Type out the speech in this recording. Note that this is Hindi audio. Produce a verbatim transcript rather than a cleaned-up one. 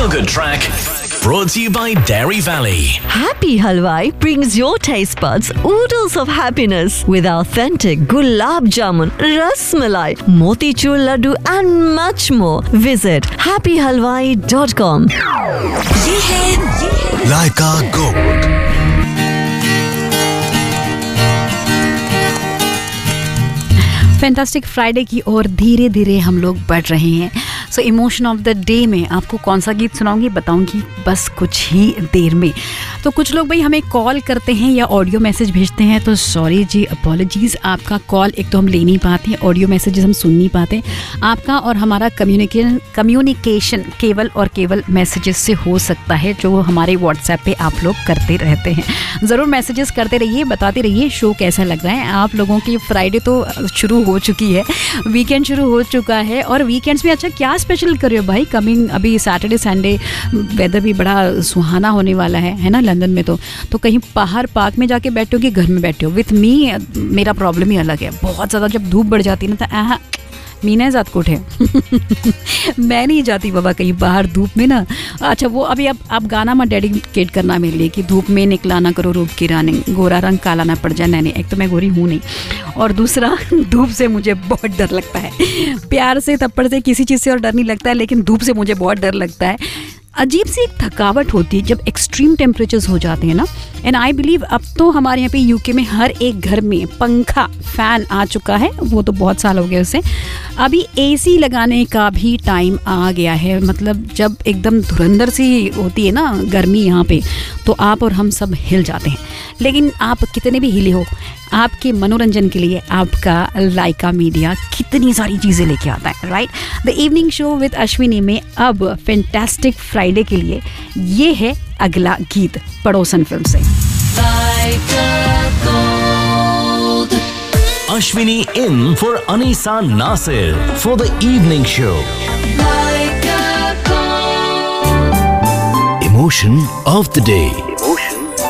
Feel Good Track, brought to you by Dairy Valley. Happy Halwai brings your taste buds oodles of happiness with authentic gulab jamun, ras malai, motichur laddu and much more. Visit happy halwai dot com. ये है Laika Gold. फैंटास्टिक फ्राइडे की ओर धीरे धीरे हम लोग बढ़ रहे हैं. सो इमोशन ऑफ द डे में आपको कौन सा गीत सुनाऊंगी बताऊंगी बस कुछ ही देर में. तो कुछ लोग भाई हमें कॉल करते हैं या ऑडियो मैसेज भेजते हैं, तो सॉरी जी, अपॉलॉजीज़. आपका कॉल एक तो हम ले नहीं पाते, ऑडियो मैसेजेस हम सुन नहीं पाते. आपका और हमारा कम्युनिकेशन कम्युनिकेशन केवल और केवल मैसेजेस से हो सकता है, जो हमारे व्हाट्सएप पे आप लोग करते रहते हैं. ज़रूर मैसेजेस करते रहिए, बताते रहिए शो कैसा लग रहा है. आप लोगों की फ्राइडे तो शुरू हो चुकी है, वीकेंड शुरू हो चुका है. और वीकेंड्स में अच्छा क्या स्पेशल कर रहे हो भाई? कमिंग अभी सैटरडे संडे वेदर भी बड़ा सुहाना होने वाला है है ना लंदन में. तो तो कहीं बाहर पार्क में जाके बैठे हो कि घर में बैठे हो? विथ मी मेरा प्रॉब्लम ही अलग है. बहुत ज़्यादा जब धूप बढ़ जाती है ना तो आह मीना जात कोट है. मैं नहीं जाती बाबा कहीं बाहर धूप में ना. अच्छा वो अभी अब आप गाना मत डेडिकेट करना मेरे लिए कि धूप में निकला ना करो रूप की रानी, गोरा रंग काला ना पड़ जाए. नहीं, एक तो मैं गोरी हूँ नहीं, और दूसरा धूप से मुझे बहुत डर लगता है. प्यार से थप्पड़ से किसी चीज़ से और डर नहीं लगता है, लेकिन धूप से मुझे बहुत डर लगता है. अजीब सी एक थकावट होती है जब एक्सट्रीम टेम्परेचर्स हो जाते हैं ना. एंड आई बिलीव अब तो हमारे यहाँ पे यूके में हर एक घर में पंखा फ़ैन आ चुका है. वो तो बहुत साल हो गए उसे. अभी एसी लगाने का भी टाइम आ गया है. मतलब जब एकदम धुरंधर सी होती है ना गर्मी यहाँ पे, तो आप और हम सब हिल जाते हैं. लेकिन आप कितने भी हिले हो, आपके मनोरंजन के लिए आपका लाइका मीडिया कितनी सारी चीज़ें लेके आता है. Right, the evening show with Ashwini में अब फैंटास्टिक फ्राइडे के लिए ये है अगला गीत पड़ोसन फिल्म से. Ashwini in for Anisa Nasir for the evening show. Emotion of the day. Emotion